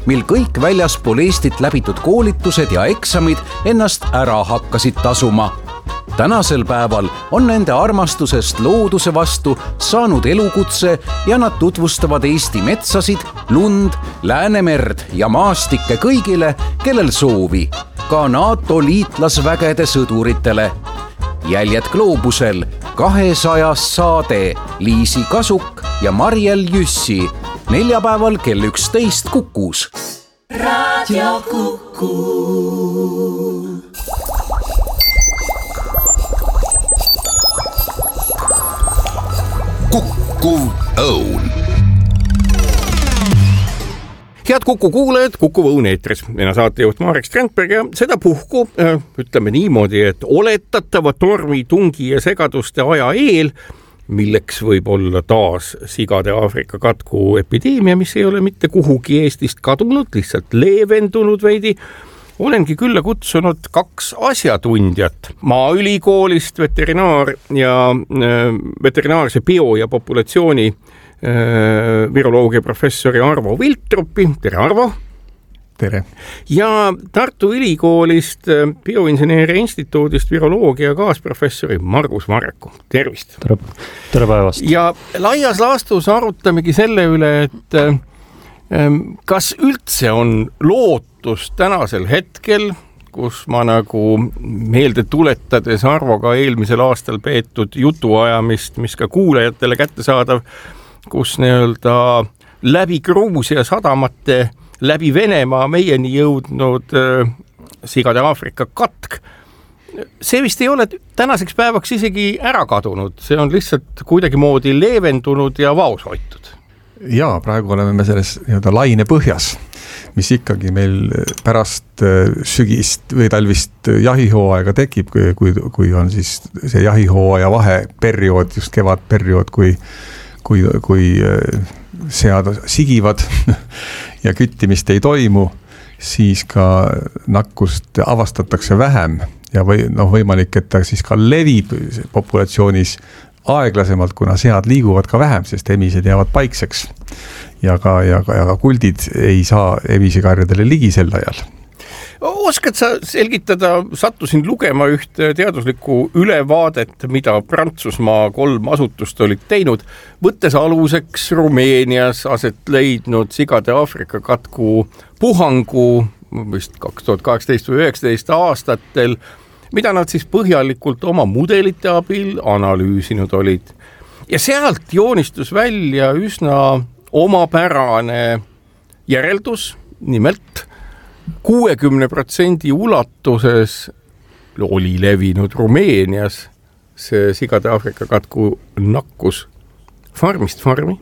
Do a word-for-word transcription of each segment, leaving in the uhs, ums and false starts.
mil kõik väljaspool Eestit läbitud koolitused ja eksamid ennast ära hakkasid tasuma. Tänasel päeval on nende armastusest looduse vastu saanud elukutse ja nad tutvustavad Eesti metsasid, lund, Läänemerd ja maastikke kõigile, kellel soovi, ka NATO liitlasvägede sõduritele. Jäljed gloobusel kahesajas saade Liisi Kasuk ja Marjel Jüssi neljapäeval kell üksteist Kukus. Raadio Kuku. Kuku Õun. Head Kuku kuulajad, Kuku Õun eetris. Mina saatejuht Marek Strandberg ja seda puhku, ütleme niimoodi, et oletatava tormi, tungi ja segaduste aja eel, milleks võib olla taas sigade Aafrika katku epideemia, mis ei ole mitte kuhugi Eestist kadunud, lihtsalt leevendunud veidi, olengi külla kutsunud kaks asjatundjat Maaülikoolist, veterinaar ja veterinaarse bio- ja populatsiooni viroloogia professori Arvo Viltrupi. Tere, Arvo! Tere! Ja Tartu Ülikoolist Bioinseneeria instituudist viroloogia kaasprofessori Margus Mareku. Tervist! Tere, tere päevast! Ja laias laastus arutamegi selle üle, et kas üldse on lootust tänasel hetkel, kus ma nagu meelde tuletades Arvoga eelmisel aastal peetud jutuajamist, mis ka kuulajatele kättesaadav, kus nii-öelda läbi Gruusia sadamate, läbi Venemaa meieni jõudnud sigade Aafrika katk. See vist ei ole tänaseks päevaks isegi ära kadunud, see on lihtsalt kuidagi moodi leevendunud ja vaos hoitud. Jaa, praegu oleme me selles nii-öelda laine põhjas, mis ikkagi meil pärast sügist või talvist jahihooaega tekib, kui, kui, kui on siis see jahihooaja vaheperiood, just kevadperiood, kui, kui, kui sead sigivad ja küttimist ei toimu, siis ka nakkust avastatakse vähem ja või, noh, võimalik, et ta siis ka levib populatsioonis aeglasemalt, kuna sead liiguvad ka vähem, sest emised jäävad paikseks ja ka, ja ka, ja ka kuldid ei saa emisikarjadele ligi sel ajal. Oskad sa selgitada, sattusin lugema ühte teaduslikku ülevaadet, mida Prantsusmaa kolm asutust olid teinud, võttes aluseks Rumeenias aset leidnud sigade Aafrika katku puhangu vist kaks tuhat kaheksateist või üheksateist aastatel, mida nad siis põhjalikult oma mudelite abil analüüsinud olid. Ja sealt joonistus välja üsna omapärane järeldus, nimelt kuuekümne protsendi ulatuses oli levinud Rumeenias see sigade Aafrika katku nakkus farmist farmi,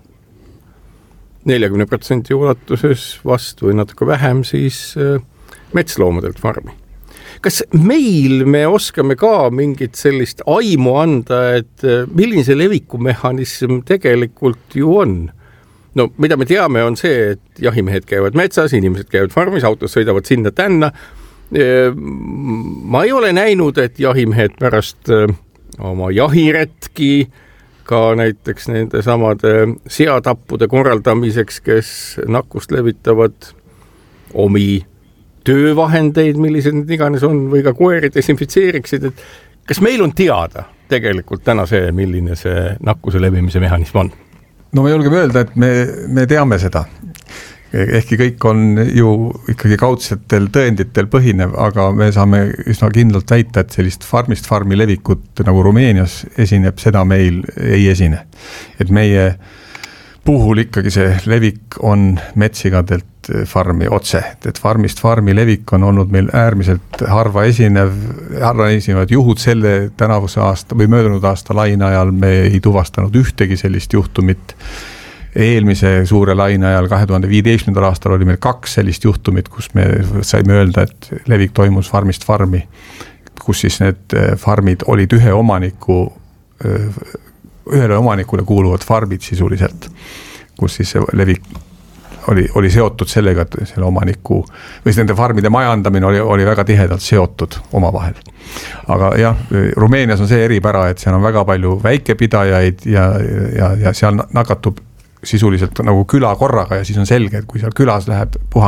neljakümne protsendi ulatuses vast või natuke vähem siis metsloomadelt farmi. Kas meil me oskame ka mingit sellist aimu anda, et milline see levikumehhanism tegelikult ju on? No, mida me teame on see, et jahimehed käivad metsas, inimesed käivad farmis, autos sõidavad sinna tänna. Ma ei ole näinud, et jahimehed pärast oma jahiretki ka näiteks nende samade seatappude korraldamiseks, kes nakkust levitavad omi töövahendeid, millised need iganes on, või ka koeri desinfitseeriksid, et kas meil on teada tegelikult täna see, milline see nakkuse levimise mehhanism on? No me julgeme öelda, et me, me teame seda. Ehkki kõik on ju ikkagi kaudsetel tõenditel põhinev, aga me saame üsna kindlalt väita, et sellist farmist farmi levikut nagu Rumeenias esineb, seda meil ei esine. Et meie puhul ikkagi see levik on metsigadelt farmi otse, et farmist farmi levik on olnud meil äärmiselt harva esinev, harva esinevad juhud selle tänavuse aasta või möödunud aasta laine ajal me ei tuvastanud ühtegi sellist juhtumit. Eelmise suure laine ajal kahe tuhande viieteistkümnendal aastal oli meil kaks sellist juhtumit, kus me saime öelda, et levik toimus farmist farmi, kus siis need farmid olid ühe omaniku, ühele omanikule kuuluvad farmid sisuliselt, kus siis see levik oli, oli seotud sellega, et selle omaniku või nende farmide majandamine oli, oli väga tihedalt seotud omavahel. Aga jah, Rumeenias on see eripära, et seal on väga palju väikepidajaid ja, ja, ja seal nakatub sisuliselt nagu küla korraga ja siis on selge, et kui seal külas läheb puhang